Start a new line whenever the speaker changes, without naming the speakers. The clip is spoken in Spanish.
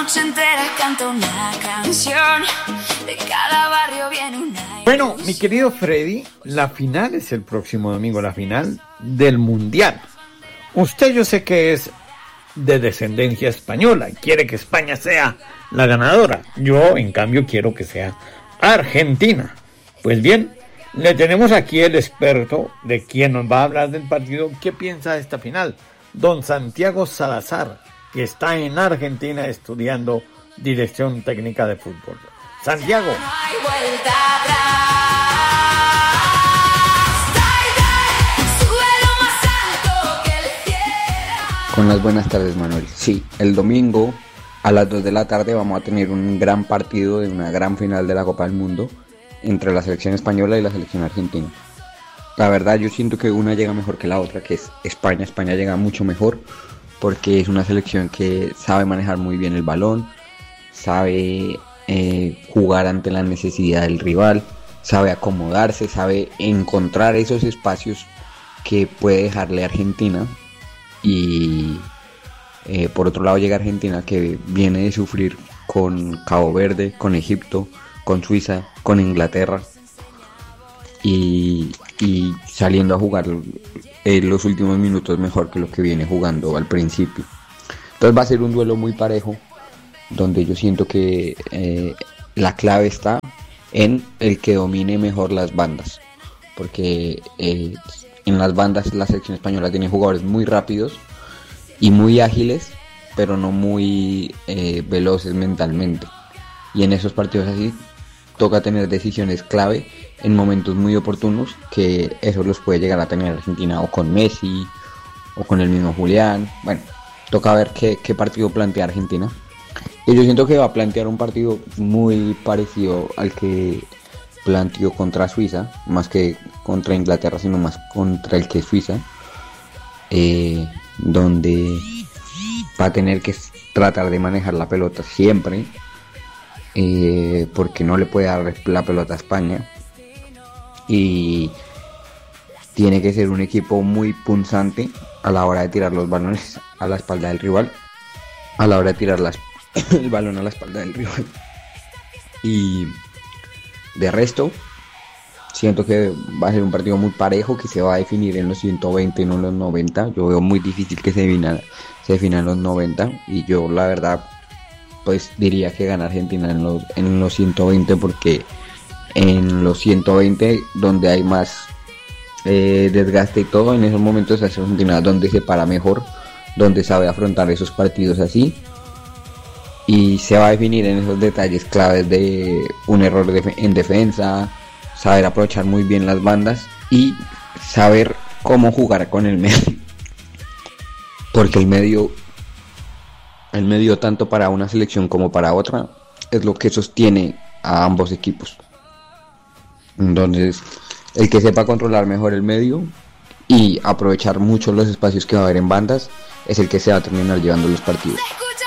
noche entera canta una canción, de cada barrio viene una...
Bueno, mi querido Freddy, la final es el próximo domingo, la final del Mundial. Usted yo sé que es de descendencia española y quiere que España sea la ganadora. Yo, en cambio, quiero que sea Argentina. Pues bien, le tenemos aquí el experto de quien nos va a hablar del partido. ¿Qué piensa de esta final? Don Santiago Salazar, que está en Argentina estudiando dirección técnica de fútbol. Santiago.
No hay vuelta atrás. Sube lo más alto que el cielo.
Con las buenas tardes, Manuel. Sí, el domingo a las 2 de la tarde vamos a tener un gran partido de una gran final de la Copa del Mundo entre la selección española y la selección argentina. La verdad, yo siento que una llega mejor que la otra, que es España. España llega mucho mejor porque es una selección que sabe manejar muy bien el balón, sabe jugar ante la necesidad del rival, sabe acomodarse, sabe encontrar esos espacios que puede dejarle a Argentina. Y por otro lado llega Argentina, que viene de sufrir con Cabo Verde, con Egipto, con Suiza, con Inglaterra, y saliendo a jugar los últimos minutos mejor que lo que viene jugando al principio. Entonces va a ser un duelo muy parejo, donde yo siento que la clave está en el que domine mejor las bandas, porque en las bandas la selección española tiene jugadores muy rápidos y muy ágiles, pero no muy veloces mentalmente, y en esos partidos así toca tener decisiones clave en momentos muy oportunos, que eso los puede llegar a tener Argentina o con Messi o con el mismo Julián. Bueno, toca ver qué partido plantea Argentina. Y yo siento que va a plantear un partido muy parecido al que planteó contra Suiza, más que contra Inglaterra, sino más contra el que Suiza, donde va a tener que tratar de manejar la pelota siempre, porque no le puede dar la pelota a España, y tiene que ser un equipo muy punzante a la hora de tirar los balones a la espalda del rival, a la hora de tirar el balón a la espalda del rival. Y de resto, siento que va a ser un partido muy parejo, que se va a definir en los 120 y no en los 90. Yo veo muy difícil que se defina en los 90, y yo la verdad pues diría que gana Argentina en los 120, porque en los 120, donde hay más desgaste y todo, en esos momentos es Argentina donde se para mejor, donde sabe afrontar esos partidos así, y se va a definir en esos detalles claves de un error en defensa, saber aprovechar muy bien las bandas y saber cómo jugar con el medio, porque el medio tanto para una selección como para otra es lo que sostiene a ambos equipos. Entonces, el que sepa controlar mejor el medio y aprovechar mucho los espacios que va a haber en bandas es el que se va a terminar llevando los partidos.